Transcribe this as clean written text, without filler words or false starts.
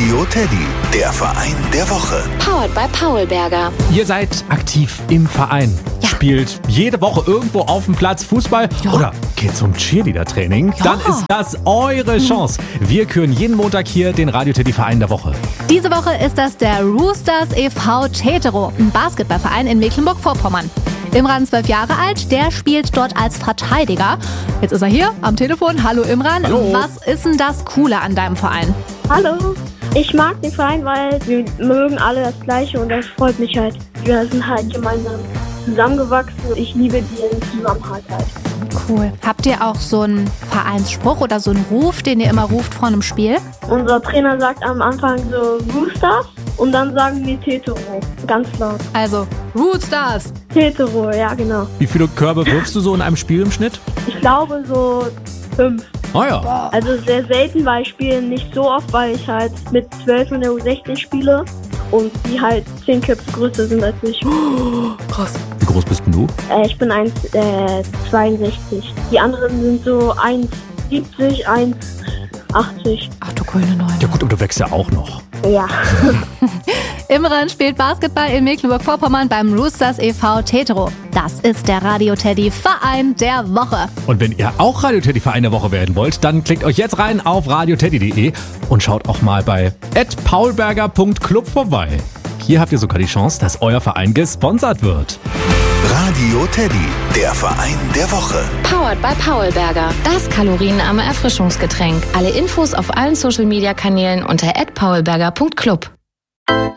Radio Teddy, der Verein der Woche. Powered by Paulberger. Ihr seid aktiv im Verein. Ja. Spielt jede Woche irgendwo auf dem Platz Fußball oder geht zum Cheerleader-Training. Ja. Dann ist das eure Chance. Wir küren jeden Montag hier den Radio Teddy Verein der Woche. Diese Woche ist das der Roosters e.V. Tetero, ein Basketballverein in Mecklenburg-Vorpommern. Imran, 12 Jahre alt, der spielt dort als Verteidiger. Jetzt ist er hier am Telefon. Hallo Imran, Hallo. Was ist denn das Coole an deinem Verein? Hallo, ich mag den Verein, weil wir mögen alle das Gleiche und das freut mich halt. Wir sind halt gemeinsam zusammengewachsen und ich liebe die Zusammenhalt halt. Cool. Habt ihr auch so einen Vereinsspruch oder so einen Ruf, den ihr immer ruft vor einem Spiel? Unser Trainer sagt am Anfang so Roosters und dann sagen wir Tetero, ganz laut. Also, Roosters! Tetero, ja genau. Wie viele Körbe wirfst du so in einem Spiel im Schnitt? Ich glaube so 5. Oh ja. Also sehr selten, weil ich spiele nicht so oft, weil ich halt mit 12 in der U16 spiele und die halt 10 Köpfe größer sind als ich. Krass. Wie groß bist denn du? Ich bin 1,62. Die anderen sind so 1,70, 1,80. Ach du grüne Neune. Ja gut, aber du wächst ja auch noch. Ja. Imran spielt Basketball in Mecklenburg-Vorpommern beim Roosters e.V. Tetero. Das ist der Radio Teddy Verein der Woche. Und wenn ihr auch Radio Teddy Verein der Woche werden wollt, dann klickt euch jetzt rein auf radioteddy.de und schaut auch mal bei @paulberger.club vorbei. Hier habt ihr sogar die Chance, dass euer Verein gesponsert wird. Radio Teddy, der Verein der Woche. Powered by Paulberger. Das kalorienarme Erfrischungsgetränk. Alle Infos auf allen Social-Media-Kanälen unter @paulberger.club.